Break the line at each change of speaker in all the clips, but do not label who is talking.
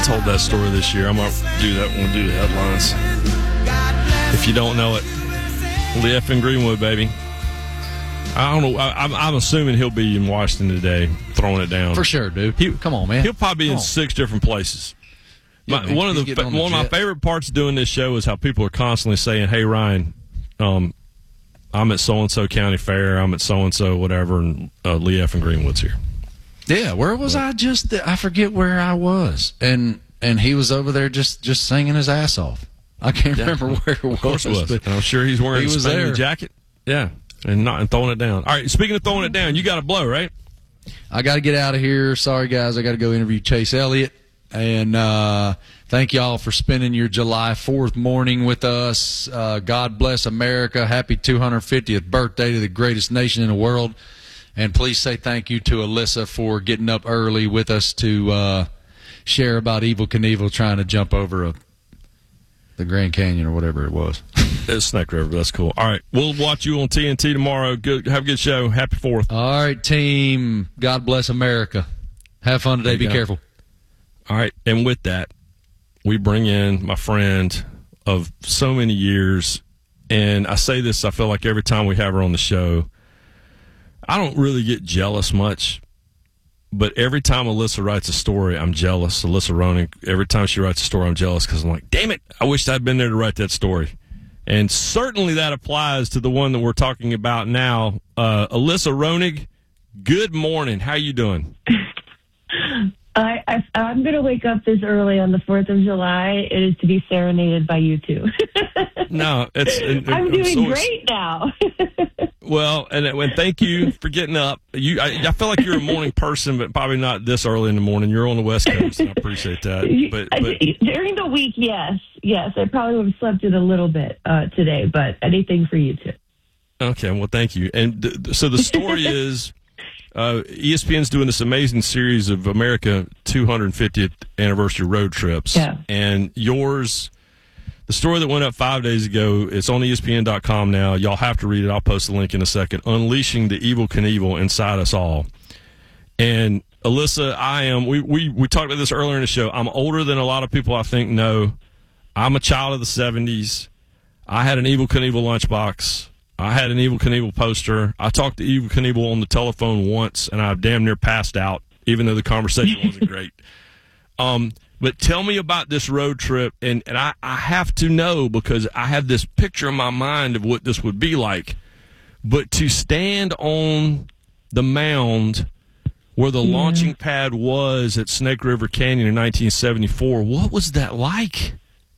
told that story this year. I'm going to do that when we do the headlines. If you don't know it, Lee F. in Greenwood, baby. I don't know. I'm assuming he'll be in Washington today, throwing it down.
For sure, dude. Come on, man.
He'll probably be in 6 different places. One of my favorite parts of doing this show is how people are constantly saying, "Hey, Ryan, I'm at so-and-so county fair. I'm at so-and-so whatever, and Lee F. in Greenwood's here."
Yeah, where was I just? I forget where I was. And he was over there just singing his ass off. I can't remember where it was.
Of course it was. And I'm sure he's wearing a Spanish jacket. Yeah, and throwing it down. All right, speaking of throwing it down, you got to blow, right?
I got to get out of here. Sorry, guys. I got to go interview Chase Elliott. And thank y'all for spending your July 4th morning with us. God bless America. Happy 250th birthday to the greatest nation in the world. And please say thank you to Alyssa for getting up early with us to share about Evel Knievel trying to jump over the Grand Canyon or whatever it was.
It's Snake River. That's cool. All right. We'll watch you on TNT tomorrow. Good. Have a good show. Happy 4th.
All right, team. God bless America. Have fun today. Be careful.
All right, and with that, we bring in my friend of so many years, and I say this, I feel like every time we have her on the show, I don't really get jealous much, but every time Alyssa writes a story, I'm jealous. Alyssa Ronig, every time she writes a story, I'm jealous because I'm like, damn it, I wish I'd been there to write that story. And certainly that applies to the one that we're talking about now. Alyssa Ronig, good morning. How you doing?
I'm going to wake up this early on the 4th of July. It is to be serenaded by you two.
No,
I'm doing great now.
Well, and thank you for getting up. I feel like you're a morning person, but probably not this early in the morning. You're on the West Coast. And I appreciate that. But
during the week, yes. I probably would have slept in a little bit today, but anything for you two.
Okay, well, thank you. And so the story is. ESPN's doing this amazing series of America 250th anniversary road trips.
Yeah.
And yours, the story that went up 5 days ago, it's on ESPN.com now. Y'all have to read it. I'll post the link in a second. Unleashing the Evel Knievel Inside Us All. And Alyssa, we talked about this earlier in the show. I'm older than a lot of people I think know. I'm a child of the 70s. I had an Evel Knievel lunchbox. I had an Evel Knievel poster. I talked to Evel Knievel on the telephone once, and I damn near passed out, even though the conversation wasn't great. But tell me about this road trip, and I have to know because I have this picture in my mind of what this would be like. But to stand on the mound where the launching pad was at Snake River Canyon in 1974, what was that like?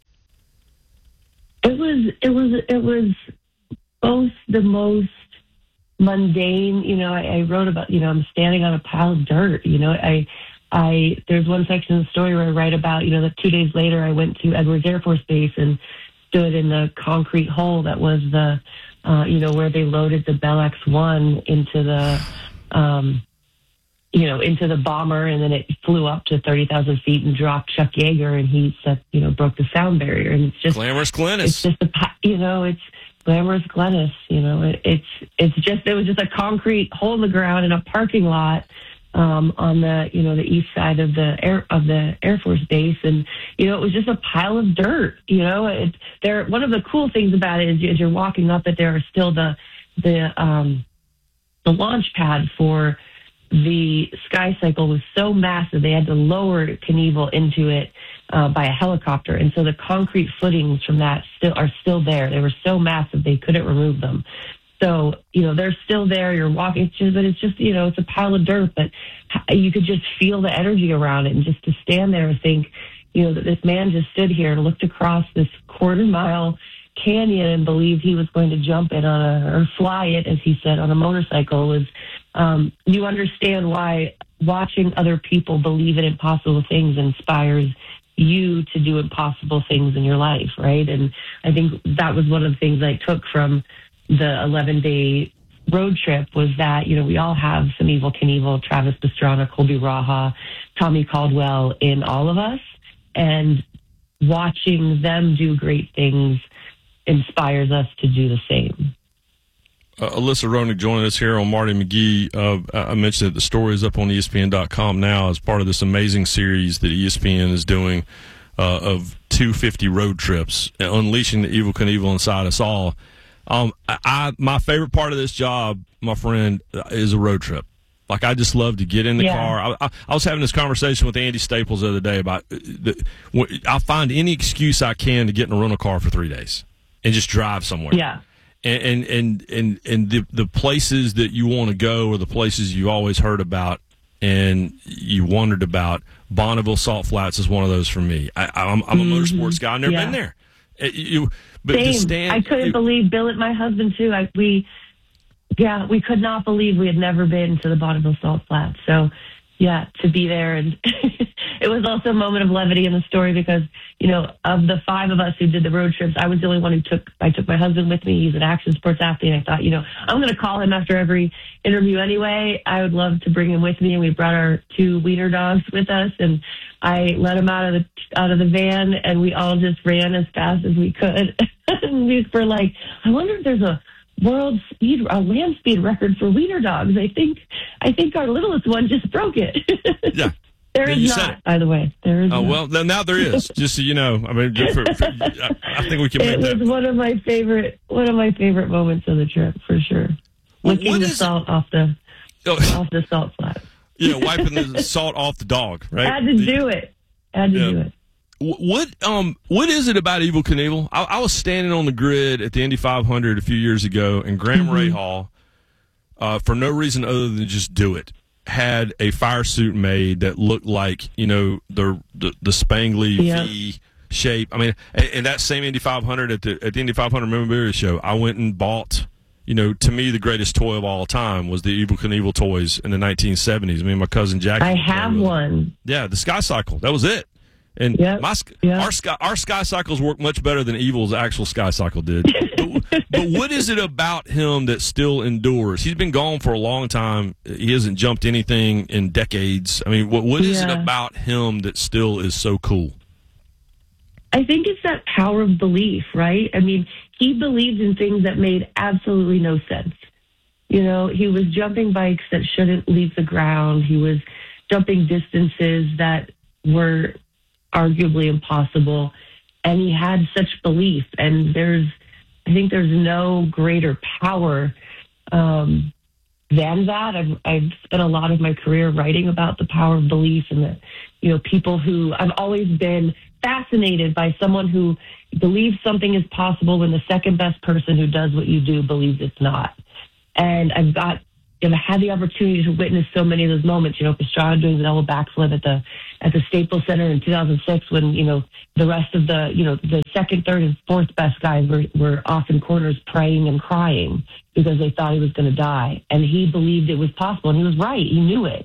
It was both the most mundane, I wrote about, I'm standing on a pile of dirt, there's one section of the story where I write about, that 2 days later I went to Edwards Air Force Base and stood in the concrete hole that was the, where they loaded the Bell X-1 into the, into the bomber, and then it flew up to 30,000 feet and dropped Chuck Yeager, and he broke the sound barrier. And it's just
Glamorous Glennis.
It's just it's Glamorous Glennis. It was just a concrete hole in the ground in a parking lot on the the east side of the Air Force Base, and it was just a pile of dirt. One of the cool things about it is as you're walking up it, there are still the launch pad for the Sky Cycle was so massive they had to lower Knievel into it by a helicopter, and so the concrete footings from that are still there. They were so massive they couldn't remove them. So they're still there. You're walking, it's just it's a pile of dirt, but you could just feel the energy around it, and just to stand there and think that this man just stood here and looked across this quarter-mile canyon and believed he was going to jump it or fly it, as he said, on a motorcycle was. You understand why watching other people believe in impossible things inspires you to do impossible things in your life, right? And I think that was one of the things I took from the 11-day road trip was that, we all have some Evel Knievel, Travis Pastrana, Colby Raha, Tommy Caldwell in all of us. And watching them do great things inspires us to do the same.
Alyssa Ronick joining us here on Marty McGee. I mentioned that the story is up on ESPN.com now as part of this amazing series that ESPN is doing of 250 road trips, unleashing the Evel Knievel inside us all. My favorite part of this job, my friend, is a road trip. Like, I just love to get in the car. I was having this conversation with Andy Staples the other day about I'll find any excuse I can to get in a rental car for 3 days and just drive somewhere.
Yeah.
And the places that you want to go are the places you always heard about and you wondered about. Bonneville Salt Flats is one of those for me. I'm a motorsports guy. I've never been there.
Same. I couldn't believe Billet, my husband too. We could not believe we had never been to the Bonneville Salt Flats. So, yeah, to be there. And it was also a moment of levity in the story because, of the 5 of us who did the road trips, I was the only one I took my husband with me. He's an action sports athlete. And I thought, I'm going to call him after every interview anyway. I would love to bring him with me. And we brought our 2 wiener dogs with us. And I let him out of the van, and we all just ran as fast as we could. And we were like, I wonder if there's a land speed record for wiener dogs. I think our littlest one just broke it.
Yeah.
There is not, by the way. There is.
Oh, well, now there is. Just so you know, I mean, I think we can make that.
It was one of my favorite moments of the trip for sure. Licking the salt off the salt flat.
Yeah, wiping the salt off the dog. Right.
Had to do it.
What is it about Evel Knievel? I was standing on the grid at the Indy 500 a few years ago, and Graham Rahal, for no reason other than just do it, had a fire suit made that looked like the spangly V shape. I mean, and that same Indy 500 at the Indy 500 memorabilia show, I went and bought. To me, the greatest toy of all time was the Evel Knievel toys in the 1970s. Me and my cousin Jackie.
I have one.
Yeah, the Sky Cycle. That was it. And our Sky Cycles work much better than Evel's actual Sky Cycle did. but what is it about him that still endures? He's been gone for a long time. He hasn't jumped anything in decades. I mean, what is it about him that still is so cool?
I think it's that power of belief, right? I mean, he believed in things that made absolutely no sense. He was jumping bikes that shouldn't leave the ground. He was jumping distances that were arguably impossible, and he had such belief. And I think there's no greater power than that. I've spent a lot of my career writing about the power of belief, and that people who I've always been fascinated by someone who believes something is possible when the second best person who does what you do believes it's not. And I've had the opportunity to witness so many of those moments. Pastrana doing the double backflip at the Staples Center in 2006 when, the rest of the second, third, and fourth best guys were off in corners praying and crying because they thought he was going to die. And he believed it was possible, and he was right. He knew it,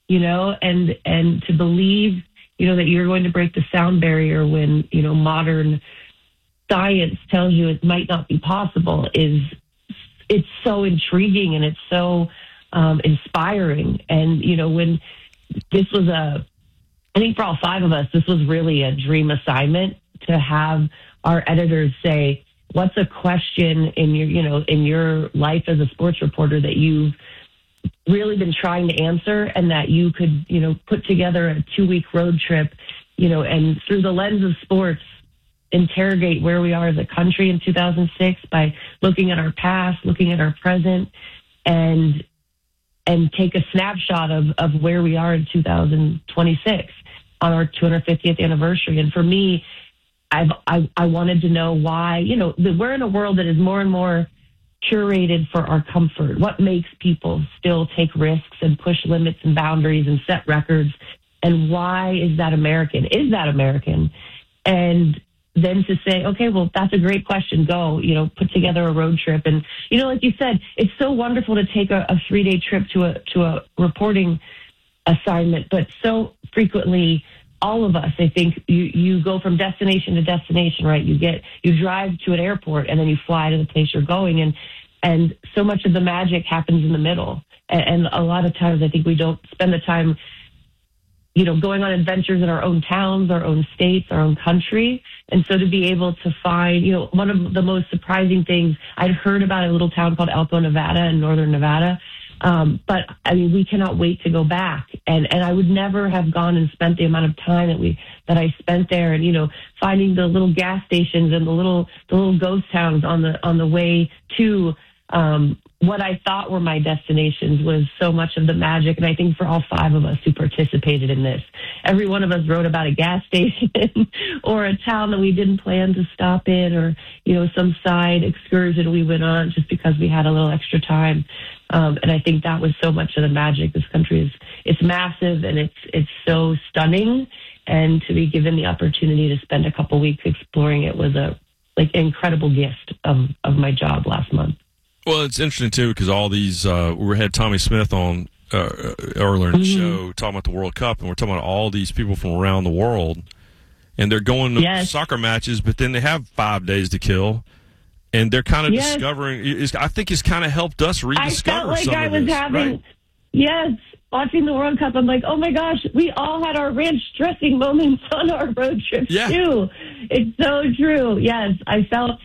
and to believe, that you're going to break the sound barrier when, modern science tells you it might not be possible it's so intriguing, and it's so inspiring. And, when this was I think for all 5 of us, this was really a dream assignment to have our editors say, what's a question in your life as a sports reporter that you've really been trying to answer, and that you could, put together a 2-week road trip, and through the lens of sports, interrogate where we are as a country in 2006 by looking at our past, looking at our present, and take a snapshot of where we are in 2026 on our 250th anniversary. And for me, I wanted to know why, we're in a world that is more and more curated for our comfort. What makes people still take risks and push limits and boundaries and set records? And why is that American? Is that American? And then to say, okay, well, that's a great question. Go, put together a road trip. And, like you said, it's so wonderful to take a 3-day trip to a reporting assignment. But so frequently, all of us, I think, you go from destination to destination, right? You drive to an airport and then you fly to the place you're going. And so much of the magic happens in the middle. And a lot of times I think we don't spend the time, going on adventures in our own towns, our own states, our own country. And so to be able to find, one of the most surprising things, I'd heard about a little town called Elko, Nevada in northern Nevada. But I mean, we cannot wait to go back. And I would never have gone and spent the amount of time that I spent there, and, finding the little gas stations and the little ghost towns on the way to, what I thought were my destinations was so much of the magic. And I think for all 5 of us who participated in this, every one of us wrote about a gas station or a town that we didn't plan to stop in, or, some side excursion we went on just because we had a little extra time. And I think that was so much of the magic. This country it's massive, and it's so stunning. And to be given the opportunity to spend a couple weeks exploring it was an incredible gift of my job last month.
Well, it's interesting, too, because all these we had Tommy Smith on earlier in the show talking about the World Cup, and we're talking about all these people from around the world, and they're going to soccer matches, but then they have 5 days to kill, and they're kind of discovering. I think it's kind of helped us rediscover some of this.
Right? Watching the World Cup, I'm like, oh my gosh, we all had our ranch dressing moments on our road trips too. It's so true. Yes, I felt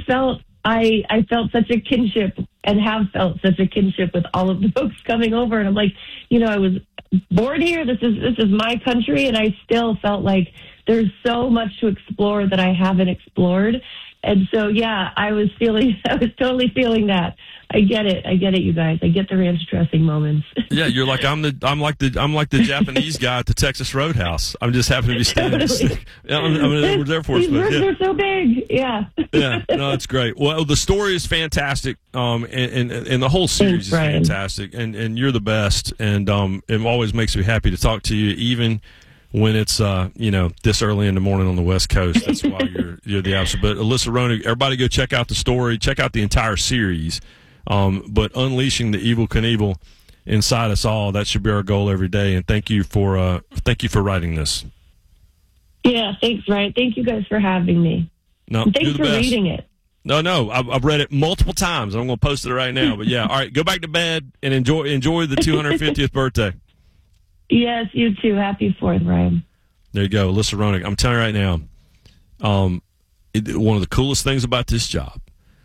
such a kinship, and have felt such a kinship with all of the folks coming over. And I'm like, I was born here. This is my country. And I still felt like there's so much to explore that I haven't explored. And so, I was totally feeling that. I get it, you guys. I get the ranch dressing moments.
Yeah, you're like I'm like the Japanese guy at the Texas Roadhouse. I'm just happy to be standing. I'm an Air Force.
These ribs are so big. Yeah.
Yeah. No, it's great. Well, the story is fantastic. And the whole series is fantastic. And you're the best. And it always makes me happy to talk to you, even when it's this early in the morning on the West Coast. That's why you're the absolute. But Alyssa Roenick, everybody go check out the story, check out the entire series. But unleashing the Evel Knievel inside us all, that should be our goal every day. And thank you for writing this.
Yeah, thanks, Ryan. Thank you guys for having me.
No,
and thanks for reading it.
No, I've read it multiple times. I'm going to post it right now. But yeah, all right, go back to bed and enjoy the 250th birthday.
Yes, you too. Happy 4th, Ryan.
There you go, Alyssa Roenick. I'm telling you right now, one of the coolest things about this job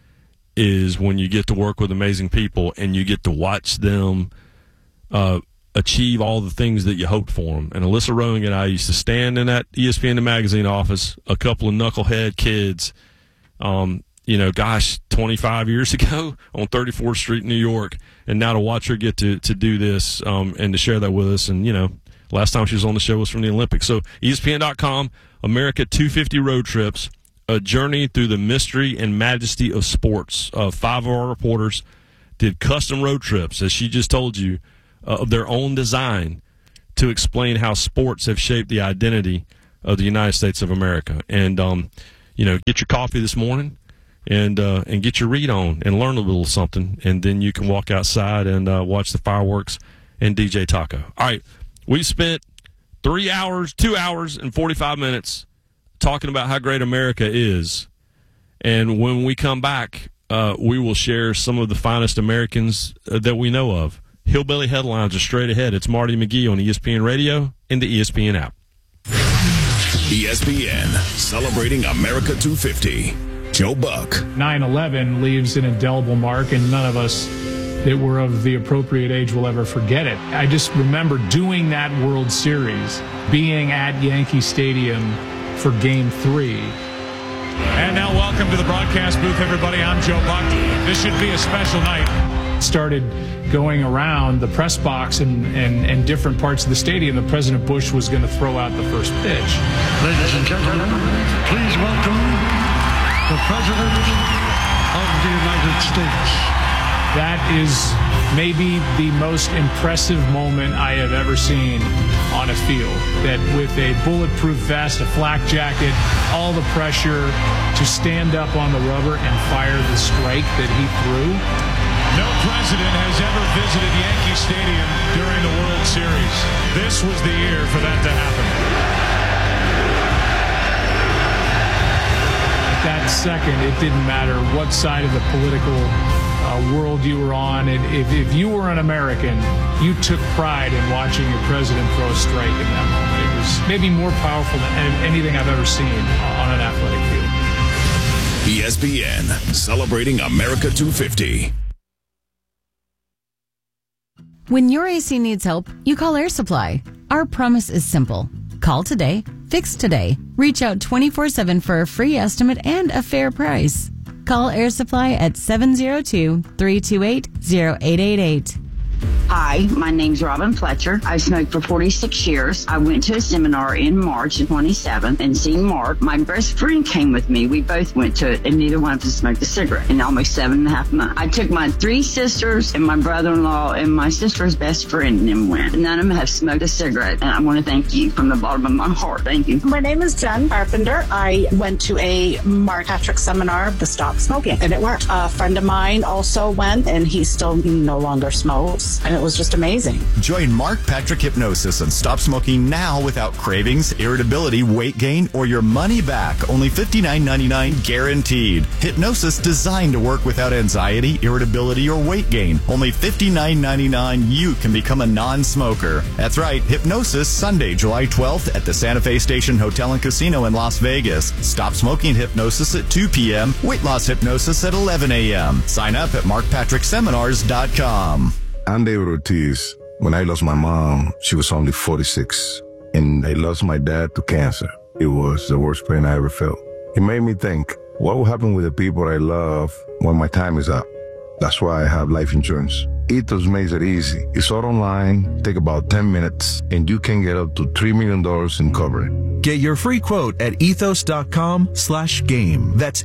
is when you get to work with amazing people and you get to watch them achieve all the things that you hoped for them. And Alyssa Roenick and I used to stand in that ESPN the Magazine office, a couple of knucklehead kids, 25 years ago on 34th Street, New York, and now to watch her get to do this and to share that with us. And, last time she was on the show was from the Olympics. So ESPN.com, America 250 Road Trips, a journey through the mystery and majesty of sports. 5 of our reporters did custom road trips, as she just told you, of their own design to explain how sports have shaped the identity of the United States of America. And, get your coffee this morning and get your read on and learn a little something. And then you can walk outside and watch the fireworks and DJ Taco. All right, we spent 2 hours and 45 minutes talking about how great America is. And when we come back, we will share some of the finest Americans that we know of. Hillbilly Headlines are straight ahead. It's Marty McGee on ESPN Radio and the ESPN app.
ESPN, celebrating America 250. Joe Buck.
9/11 leaves an indelible mark, and none of us that were of the appropriate age will ever forget it. I just remember doing that World Series, being at Yankee Stadium for Game 3.
And now welcome to the broadcast booth, everybody. I'm Joe Buck. This should be a special night.
Started going around the press box and different parts of the stadium that President Bush was going to throw out the first pitch.
Ladies and gentlemen, please welcome the President of the United States.
That is maybe the most impressive moment I have ever seen on a field. That with a bulletproof vest, a flak jacket, all the pressure to stand up on the rubber and fire the strike that he threw.
No president has ever visited Yankee Stadium during the World Series. This was the year for that to happen.
At that second, it didn't matter what side of the political world you were on. And if you were an American, you took pride in watching your president throw a strike in that moment. It was maybe more powerful than anything I've ever seen on an athletic field.
ESPN, celebrating America 250.
When your AC needs help, you call Air Supply. Our promise is simple. Call today, fix today. Reach out 24/7 for a free estimate and a fair price. Call Air Supply at 702-328-0888.
Hi, my name's Robin Fletcher. I've smoked for 46 years. I went to a seminar in March 27th and seen Mark. My best friend came with me. We both went to it, and neither one of us smoked a cigarette in almost 7.5 months. I took my 3 sisters and my brother-in-law and my sister's best friend and then went. None of them have smoked a cigarette, and I want to thank you from the bottom of my heart. Thank you.
My name is Jen Carpenter. I went to a Mark Patrick seminar, the Stop Smoking, and it worked. A friend of mine also went, and he still no longer smokes. And it was just amazing.
Join Mark Patrick Hypnosis and stop smoking now without cravings, irritability, weight gain, or your money back. Only $59.99 guaranteed. Hypnosis designed to work without anxiety, irritability, or weight gain. Only $59.99. You can become a non-smoker. That's right. Hypnosis Sunday, July 12th at the Santa Fe Station Hotel and Casino in Las Vegas. Stop smoking hypnosis at 2 p.m. Weight loss hypnosis at 11 a.m. Sign up at markpatrickseminars.com.
I'm David Ortiz. When I lost my mom, she was only 46, and I lost my dad to cancer. It was the worst pain I ever felt. It made me think, what will happen with the people I love when my time is up? That's why I have life insurance. Ethos makes it easy. It's all online, take about 10 minutes, and you can get up to $3 million in coverage.
Get your free quote at ethos.com/game. That's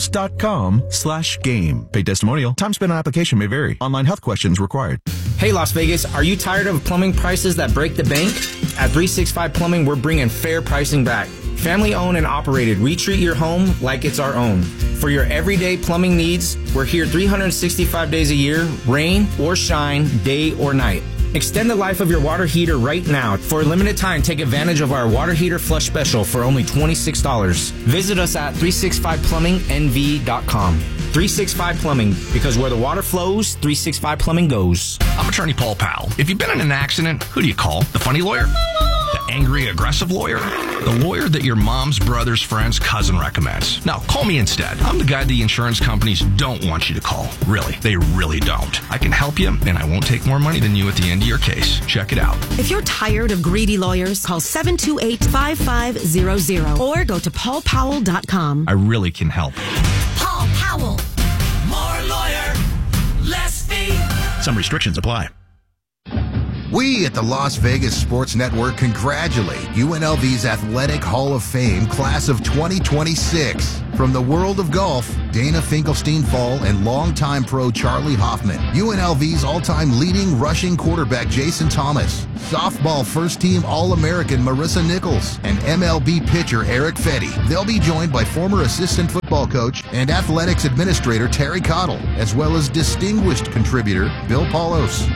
ethos.com/game. Paid testimonial. Time spent on application may vary. Online health questions required.
Hey, Las Vegas, are you tired of plumbing prices that break the bank? At 365 Plumbing, we're bringing fair pricing back. Family owned and operated, we treat your home like it's our own. For your everyday plumbing needs, we're here 365 days a year, rain or shine, day or night. Extend the life of your water heater right now. For a limited time, take advantage of our water heater flush special for only $26. Visit us at 365plumbingnv.com. 365 Plumbing, because where the water flows, 365 Plumbing goes.
I'm attorney Paul Powell. If you've been in an accident, who do you call? The funny lawyer? The angry, aggressive lawyer? The lawyer that your mom's brother's friend's cousin recommends. No, call me instead. I'm the guy the insurance companies don't want you to call. Really, they really don't. I can help you, and I won't take more money than you at the end of your case. Check it out.
If you're tired of greedy lawyers, call 728-5500 or go to paulpowell.com.
I really can help.
Paul Powell. More lawyer, less fee.
Some restrictions apply.
We at the Las Vegas Sports Network congratulate UNLV's Athletic Hall of Fame class of 2026. From the world of golf, Dana Finkelstein-Fall and longtime pro Charlie Hoffman, UNLV's all-time leading rushing quarterback Jason Thomas, softball first-team All-American Marissa Nichols, and MLB pitcher Eric Fetty. They'll be joined by former assistant football coach and athletics administrator Terry Cottle, as well as distinguished contributor Bill Paulos.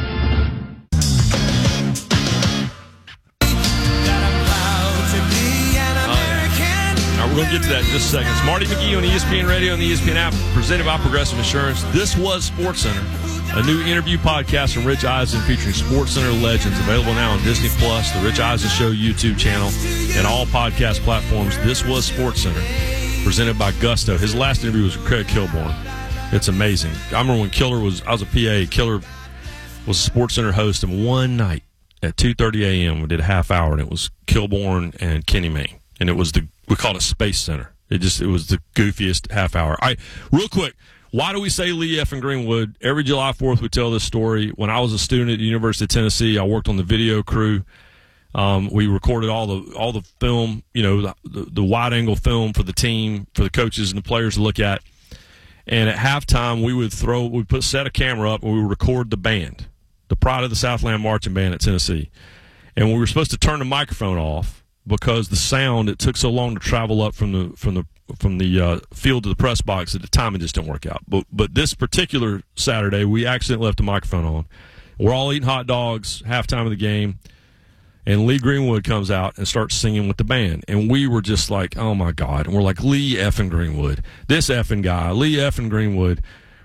We're going to get to that in just a second. It's Marty McGee on ESPN Radio and the ESPN app, presented by Progressive Insurance. This was SportsCenter, a new interview podcast from Rich Eisen featuring SportsCenter legends, available now on Disney+, the Rich Eisen Show YouTube channel, and all podcast platforms. This was SportsCenter, presented by Gusto. His last interview was with Craig Kilborn. It's amazing. I remember when I was a PA, Killer was a SportsCenter host, and one night at 2:30 a.m. we did a half hour, and it was Kilborn and Kenny Mayne. And it was we called it Space Center. It was the goofiest half hour. All right, real quick, why do we say Lee F. and Greenwood? Every July 4th we tell this story. When I was a student at the University of Tennessee, I worked on the video crew. We recorded all the film, the wide angle film for the team, for the coaches and the players to look at. And at halftime, we'd set a camera up and we would record the band, the Pride of the Southland Marching Band at Tennessee. And we were supposed to turn the microphone off, because the sound, it took so long to travel up from the field to the press box at the time, it just didn't work out. But this particular Saturday, we accidentally left the microphone on. We're all eating hot dogs, halftime of the game, and Lee Greenwood comes out and starts singing with the band. And we were just like, oh my God. And we're like, Lee effing Greenwood. This effing guy, Lee effing Greenwood,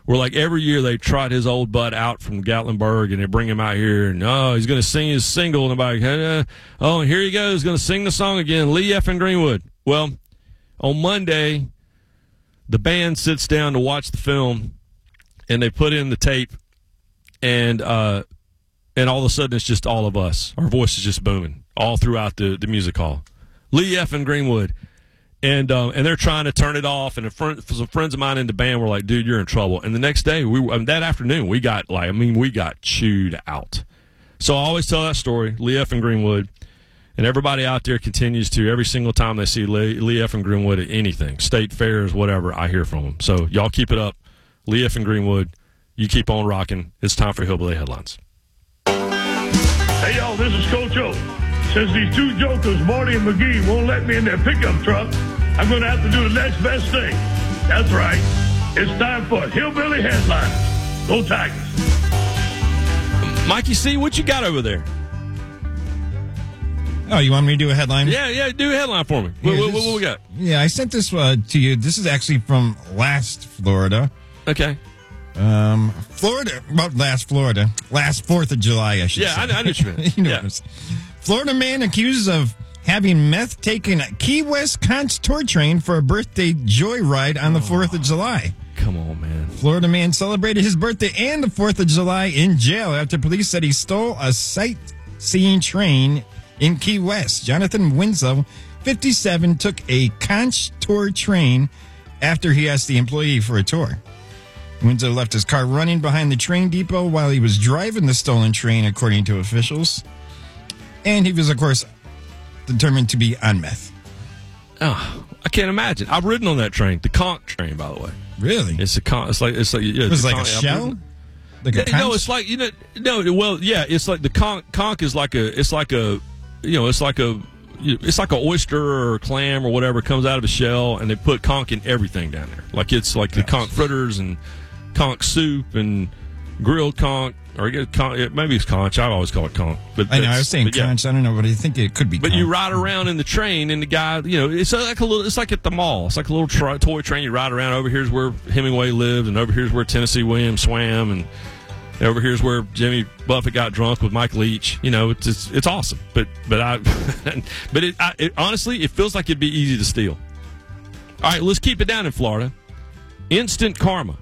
where like every year they trot his old butt out from Gatlinburg and they bring him out here and he's going to sing his single and like and here he goes, going to sing the song again, Lee F. and Greenwood. Well, on Monday, the band sits down to watch the film and they put in the tape and all of a sudden it's just all of us. Our voice is just booming all throughout the music hall. Lee F. and Greenwood. And they're trying to turn it off, and some friends of mine in the band were like, "Dude, you're in trouble." And the next day, that afternoon, we got chewed out. So I always tell that story, Lee F. and Greenwood, and everybody out there continues to every single time they see Lee F. and Greenwood at anything, state fairs, whatever, I hear from them. So y'all keep it up, Lee F. and Greenwood. You keep on rocking. It's time for Hillbilly Headlines.
Hey y'all, this is Coach O. Since these two jokers, Marty and McGee, won't let me in their pickup truck, I'm going to have to do the next best thing. That's right. It's time for Hillbilly Headlines. Go Tigers.
Mikey C., what you got over there?
Oh, you want me to do a headline?
Yeah, do a headline for me. What we got?
Yeah, I sent this to you. This is actually from last Florida.
Okay.
Florida. 4th of July, I should say.
Yeah, I know what you meant.
You know Florida man accused of having meth taken a Key West Conch tour train for a birthday joyride on the 4th of July.
Come on, man.
Florida man celebrated his birthday and the 4th of July in jail after police said he stole a sightseeing train in Key West. Jonathan Winslow, 57, took a Conch tour train after he asked the employee for a tour. Winslow left his car running behind the train depot while he was driving the stolen train, according to officials. And he was, of course, determined to be on meth.
Oh, I can't imagine. I've ridden on that train, the Conch train, by the way.
Really?
It's a Conch. It's like
it was like a shell. Like a
no, it's like it's like the Conch is like a oyster or a clam or whatever comes out of a shell, and they put conch in everything down there. Like it's like the conch fritters and conch soup and grilled conch. Or maybe it's conch. I always call it conch. But
I know. I was saying conch. I don't know, but I think it could be.
But
conch.
you ride around in the train, and the guy, it's like a little. It's like at the mall. It's like a little toy train. You ride around. Over here's where Hemingway lived, and over here's where Tennessee Williams swam, and over here's where Jimmy Buffett got drunk with Mike Leach. It's awesome. But honestly, it feels like it'd be easy to steal. All right, let's keep it down in Florida. Instant karma.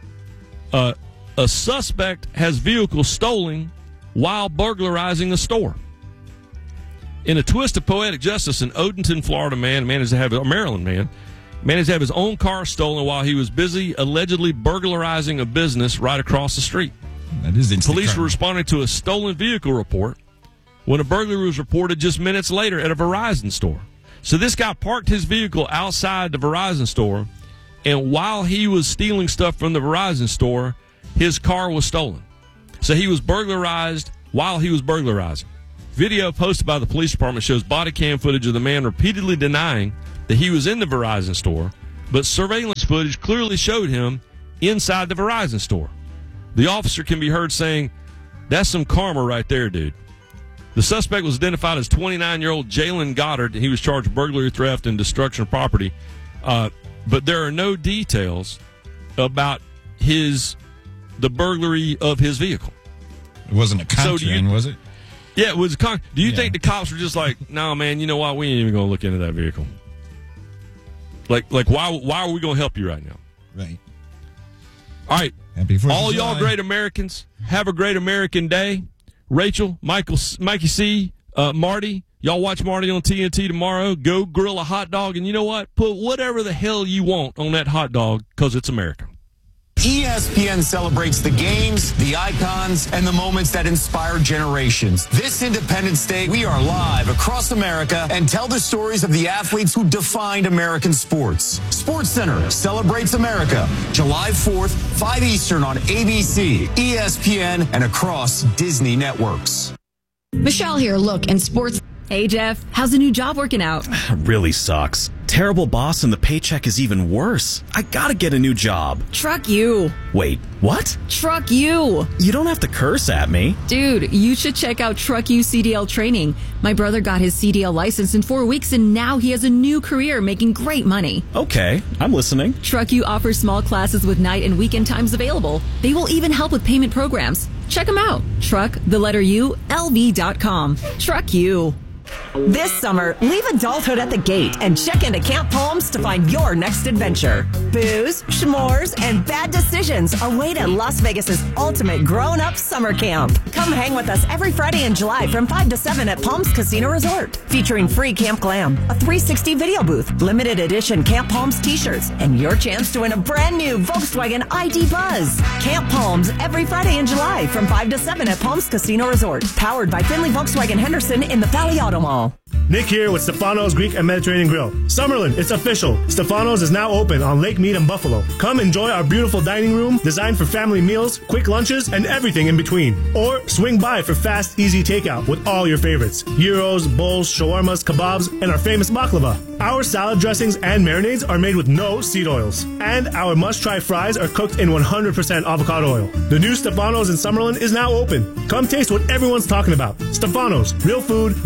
A suspect has vehicle stolen while burglarizing a store. In a twist of poetic justice, an Odenton, Florida man managed to have his own car stolen while he was busy allegedly burglarizing a business right across the street.
That is instant
Police
karma.
were responding to a stolen vehicle report when a burglary was reported just minutes later at a Verizon store. So this guy parked his vehicle outside the Verizon store, and while he was stealing stuff from the Verizon store, his car was stolen. So he was burglarized while he was burglarizing. Video posted by the police department shows body cam footage of the man repeatedly denying that he was in the Verizon store, but surveillance footage clearly showed him inside the Verizon store. The officer can be heard saying, "That's some karma right there, dude." The suspect was identified as 29-year-old Jalen Goddard, and he was charged with burglary, theft, and destruction of property. But there are no details about the burglary of his vehicle.
It wasn't a conch train, was it?
Yeah, it was a conch. Do you think the cops were just like, "No, man, you know what? We ain't even going to look into that vehicle." Like why are we going to help you right now?
Right.
All right.
Happy 4th
all
of
y'all
July.
great Americans, have a great American day. Rachel, Mikey C, Marty, y'all watch Marty on TNT tomorrow. Go grill a hot dog, and you know what? Put whatever the hell you want on that hot dog, because it's America.
ESPN celebrates the games, the icons, and the moments that inspire generations. This Independence Day, we are live across America and tell the stories of the athletes who defined American sports. SportsCenter celebrates America, July 4th, 5 Eastern on ABC, ESPN, and across Disney networks.
Michelle here. Look, in sports.
Hey, Jeff. How's the new job working out?
Really sucks.
terrible boss and the paycheck is even worse. I gotta get a new job.
Truck you.
Wait, what?
Truck you.
You don't have to curse at me.
Dude, you should check out Truck You CDL training. My brother got his CDL license in 4 weeks and now he has a new career making great money.
Okay, I'm listening.
Truck You offers small classes with night and weekend times available. They will even help with payment programs. Check them out. LV.com. Truck You.
This summer, leave adulthood at the gate and check into Camp Palms to find your next adventure. Booze, s'mores, and bad decisions await at Las Vegas's ultimate grown-up summer camp. Come hang with us every Friday in July from 5 to 7 at Palms Casino Resort, featuring free Camp Glam, a 360 video booth, limited edition Camp Palms t-shirts, and your chance to win a brand new Volkswagen ID Buzz. Camp Palms every Friday in July from 5 to 7 at Palms Casino Resort, powered by Finley Volkswagen Henderson in the Valley Auto Mall.
Nick here with Stefano's Greek and Mediterranean Grill. Summerlin, it's official. Stefano's is now open on Lake Mead and Buffalo. Come enjoy our beautiful dining room designed for family meals, quick lunches, and everything in between. Or swing by for fast, easy takeout with all your favorites. Gyros, bowls, shawarmas, kebabs, and our famous baklava. Our salad dressings and marinades are made with no seed oils. And our must-try fries are cooked in 100% avocado oil. The new Stefano's in Summerlin is now open. Come taste what everyone's talking about. Stefano's, real food,